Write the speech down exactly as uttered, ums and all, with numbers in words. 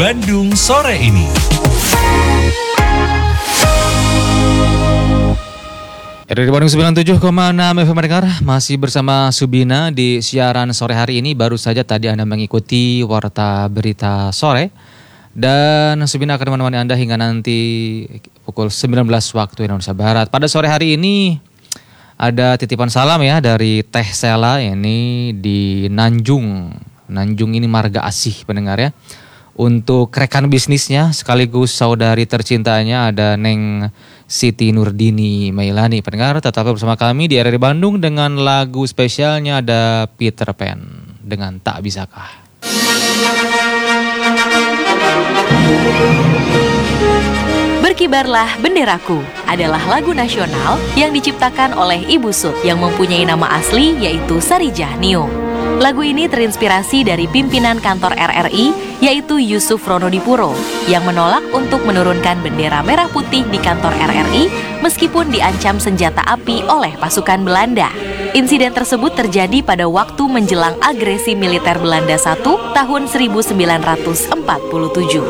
Bandung sore ini. R R I Bandung sembilan puluh tujuh koma enam F M mendengar, masih bersama Subina di siaran sore hari ini. Baru saja tadi Anda mengikuti Warta Berita Sore, dan Subina akan menemani Anda hingga nanti pukul sembilan belas waktu Indonesia Barat. Pada sore hari ini ada titipan salam ya dari Teh Sela ini di Nanjung. Nanjung ini marga asih pendengar ya. Untuk rekan bisnisnya sekaligus saudari tercintanya ada Neng Siti Nurdini Mailani. Pendengar tetap bersama kami di R R I Bandung dengan lagu spesialnya ada Peter Pan dengan Tak Bisakah. Berkibarlah Benderaku adalah lagu nasional yang diciptakan oleh Ibu Sut yang mempunyai nama asli yaitu Sarijah Niung. Lagu ini terinspirasi dari pimpinan kantor R R I yaitu Yusuf Ronodipuro yang menolak untuk menurunkan bendera merah putih di kantor R R I meskipun diancam senjata api oleh pasukan Belanda. Insiden tersebut terjadi pada waktu menjelang agresi militer Belanda satu tahun seribu sembilan ratus empat puluh tujuh.